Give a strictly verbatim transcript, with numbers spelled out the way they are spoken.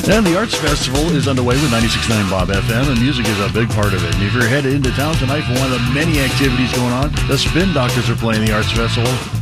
And the Arts Festival is underway with ninety-six point nine Bob F M, and music is a big part of it. And if you're headed into town tonight for one of the many activities going on, the Spin Doctors are playing the Arts Festival.